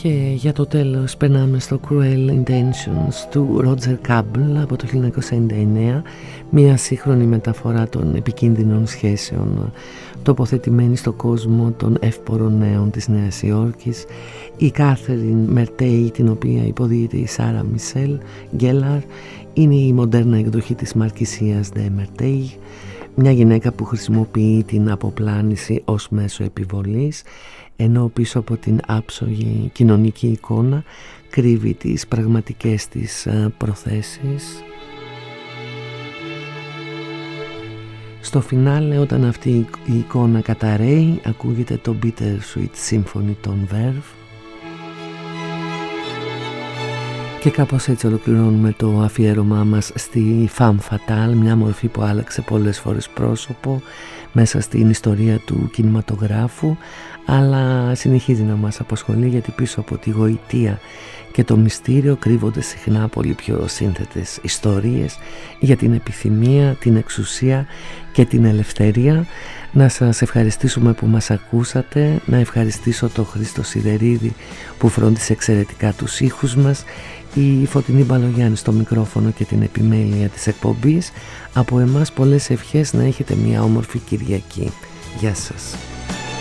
Και για το τέλος περνάμε στο Cruel Intentions του Roger Cabell από το 1999, μια σύγχρονη μεταφορά των επικίνδυνων σχέσεων τοποθετημένη στο κόσμο των εύπορων νέων της Νέας Υόρκης. Η Κάθεριν Μερτέι, την οποία υποδίεται η Σάρα Μισελ Γκέλαρ, είναι η μοντέρνα εκδοχή της Μαρκισίας Ντε Μερτέι, μια γυναίκα που χρησιμοποιεί την αποπλάνηση ως μέσο επιβολής, ενώ πίσω από την άψογη κοινωνική εικόνα κρύβει τις πραγματικές της προθέσεις. Στο φινάλε, όταν αυτή η εικόνα καταραίει, ακούγεται το Bittersweet Symphony των Verve. Και κάπως έτσι ολοκληρώνουμε το αφιέρωμά μας στη Femme Fatale, μια μορφή που άλλαξε πολλές φορές πρόσωπο μέσα στην ιστορία του κινηματογράφου, αλλά συνεχίζει να μας απασχολεί, γιατί πίσω από τη γοητεία και το μυστήριο κρύβονται συχνά πολύ πιο σύνθετες ιστορίες για την επιθυμία, την εξουσία και την ελευθερία. Να σας ευχαριστήσουμε που μας ακούσατε, να ευχαριστήσω τον Χρήστο Σιδερίδη που φρόντισε εξαιρετικά τους ήχους μας, η Φωτεινή Μπαλογιάννη στο μικρόφωνο και την επιμέλεια της εκπομπής. Από εμάς πολλές ευχές, να έχετε μια όμορφη Κυριακή. Γεια σας.